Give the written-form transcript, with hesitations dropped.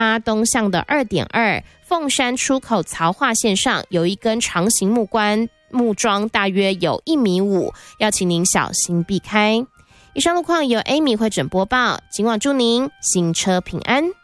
东向的 2.2 凤山出口槽化线上有一根长形木桩，大约有1.5米，要请您小心避开。以上路况由 Amy 会诊播报，今晚祝您行车平安。